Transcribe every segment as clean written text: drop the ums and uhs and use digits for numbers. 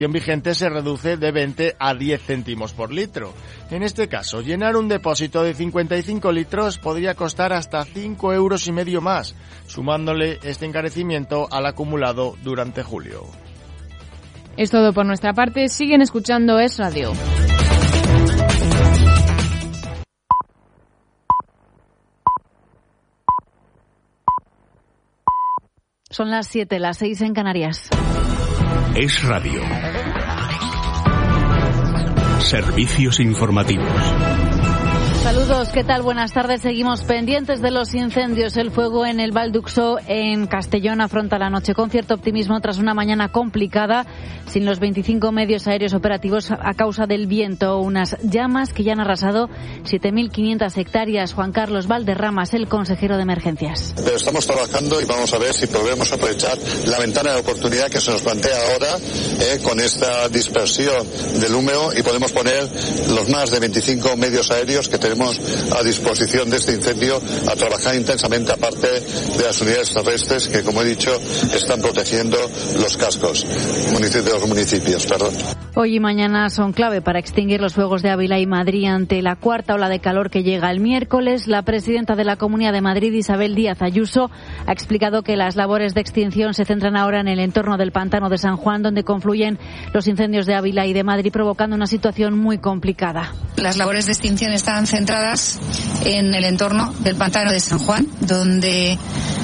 vigente se reduce de 20 a 10 céntimos por litro. En este caso, llenar un depósito de 55 litros podría costar hasta 5,5 euros más, sumándole este encarecimiento al acumulado durante julio. Es todo por nuestra parte. Siguen escuchando Es Radio. Son las 7, las 6 en Canarias. Es Radio. Servicios informativos. Saludos, ¿qué tal? Buenas tardes. Seguimos pendientes de los incendios. El fuego en el Val d'Uxó, en Castellón, afronta la noche con cierto optimismo tras una mañana complicada, sin los 25 medios aéreos operativos a causa del viento. Unas llamas que ya han arrasado 7.500 hectáreas. Juan Carlos Valderramas, el consejero de Emergencias. Pero estamos trabajando y vamos a ver si podemos aprovechar la ventana de oportunidad que se nos plantea ahora con esta dispersión del húmedo y podemos poner los más de 25 medios aéreos que tenemos a disposición de este incendio a trabajar intensamente, aparte de las unidades terrestres que, como he dicho, están protegiendo los cascos de los municipios. Hoy y mañana son clave para extinguir los fuegos de Ávila y Madrid ante la cuarta ola de calor que llega el miércoles. La presidenta de la Comunidad de Madrid, Isabel Díaz Ayuso, ha explicado que las labores de extinción se centran ahora en el entorno del pantano de San Juan, donde confluyen los incendios de Ávila y de Madrid, provocando una situación muy complicada. Las labores de extinción están centradas en el entorno del pantano de San Juan, donde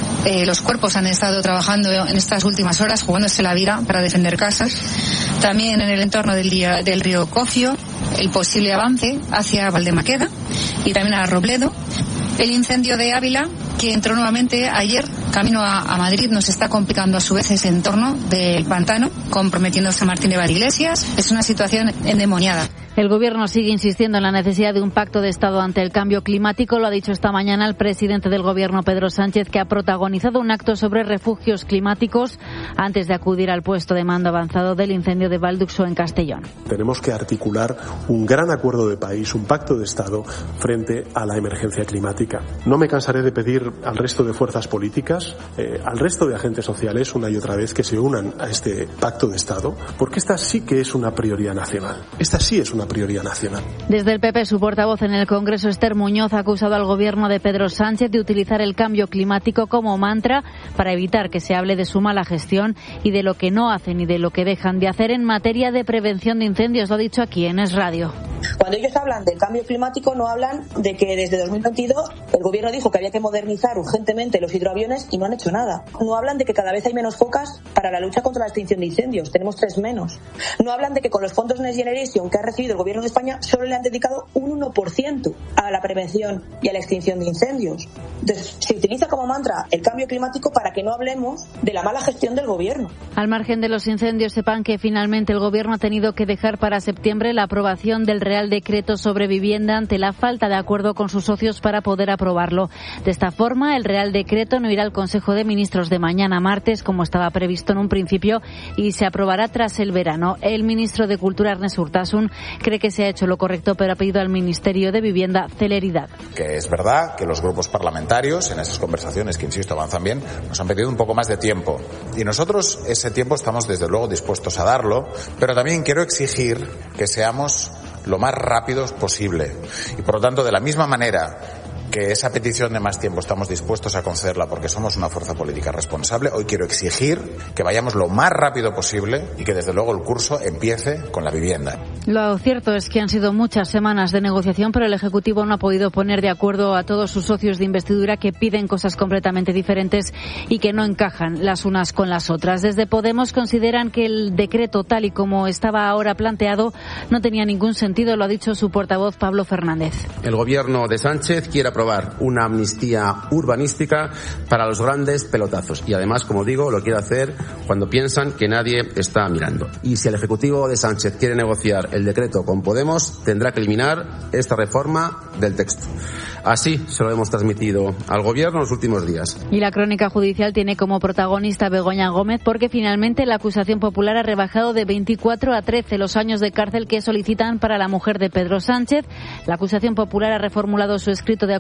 los cuerpos han estado trabajando en estas últimas horas, jugándose la vida para defender casas. También en el entorno del río Cofio, el posible avance hacia Valdemaqueda y también a Robledo. El incendio de Ávila, que entró nuevamente ayer camino a Madrid, nos está complicando a su vez ese entorno del pantano, comprometiendo a San Martín de Vall'iglesias. Es una situación endemoniada. El Gobierno sigue insistiendo en la necesidad de un pacto de Estado ante el cambio climático. Lo ha dicho esta mañana el presidente del Gobierno, Pedro Sánchez, que ha protagonizado un acto sobre refugios climáticos antes de acudir al puesto de mando avanzado del incendio de Val d'Uxó en Castellón. Tenemos que articular un gran acuerdo de país, un pacto de Estado frente a la emergencia climática. No me cansaré de pedir al resto de fuerzas políticas, al resto de agentes sociales, una y otra vez, que se unan a este pacto de Estado, porque esta sí que es una prioridad nacional. Esta sí es una prioridad nacional. Desde el PP, su portavoz en el Congreso, Esther Muñoz, ha acusado al Gobierno de Pedro Sánchez de utilizar el cambio climático como mantra para evitar que se hable de su mala gestión y de lo que no hacen y de lo que dejan de hacer en materia de prevención de incendios. Lo ha dicho aquí en Es Radio. Cuando ellos hablan del cambio climático, no hablan de que desde 2022 el Gobierno dijo que había que modernizar urgentemente los hidroaviones y no han hecho nada. No hablan de que cada vez hay menos focas para la lucha contra la extinción de incendios. Tenemos 3 menos. No hablan de que con los fondos Next Generation que ha recibido el Gobierno de España solo le han dedicado un 1% a la prevención y a la extinción de incendios. Entonces, se utiliza como mantra el cambio climático para que no hablemos de la mala gestión del Gobierno. Al margen de los incendios, sepan que finalmente el Gobierno ha tenido que dejar para septiembre la aprobación del Real Decreto sobre vivienda ante la falta de acuerdo con sus socios para poder aprobarlo. De esta forma, el Real Decreto no irá al Consejo de Ministros de mañana martes, como estaba previsto en un principio, y se aprobará tras el verano. El ministro de Cultura, Ernest Urtasun, cree que se ha hecho lo correcto, pero ha pedido al Ministerio de Vivienda celeridad. Que es verdad que los grupos parlamentarios, en esas conversaciones que, insisto, avanzan bien, nos han pedido un poco más de tiempo. Y nosotros ese tiempo estamos, desde luego, dispuestos a darlo, pero también quiero exigir que seamos lo más rápidos posible. Y, por lo tanto, de la misma manera que esa petición de más tiempo estamos dispuestos a concederla porque somos una fuerza política responsable, hoy quiero exigir que vayamos lo más rápido posible y que desde luego el curso empiece con la vivienda. Lo cierto es que han sido muchas semanas de negociación, pero el Ejecutivo no ha podido poner de acuerdo a todos sus socios de investidura, que piden cosas completamente diferentes y que no encajan las unas con las otras. Desde Podemos consideran que el decreto, tal y como estaba ahora planteado, no tenía ningún sentido. Lo ha dicho su portavoz, Pablo Fernández. El Gobierno de Sánchez quiere aprobar una amnistía urbanística para los grandes pelotazos y además, como digo, lo quiere hacer cuando piensan que nadie está mirando. Y si el Ejecutivo de Sánchez quiere negociar el decreto con Podemos, tendrá que eliminar esta reforma del texto. Así se lo hemos transmitido al Gobierno en los últimos días. Y la crónica judicial tiene como protagonista a Begoña Gómez, porque finalmente la acusación popular ha rebajado de 24 a 13 los años de cárcel que solicitan para la mujer de Pedro Sánchez. La acusación popular ha reformulado su escrito de acusación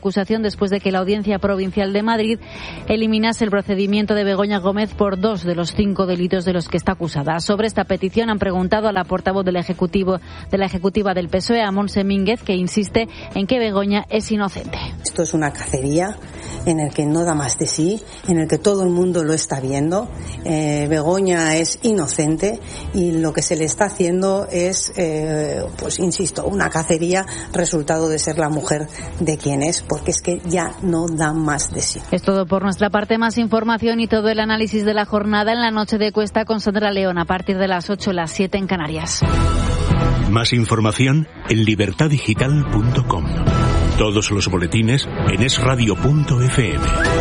acusación después de que la Audiencia Provincial de Madrid eliminase el procedimiento de Begoña Gómez por 2 de los 5 delitos de los que está acusada. Sobre esta petición han preguntado a la portavoz de la Ejecutiva del PSOE, a Montse Mínguez, que insiste en que Begoña es inocente. Esto es una cacería en el que no da más de sí, en el que todo el mundo lo está viendo. Begoña es inocente y lo que se le está haciendo es, pues insisto, una cacería resultado de ser la mujer de quien es, porque es que ya no da más de sí. Es todo por nuestra parte. Más información y todo el análisis de la jornada en la noche de Cuesta con Sandra León a partir de las 8, las 7 en Canarias. Más información en libertadigital.com. Todos los boletines en esradio.fm.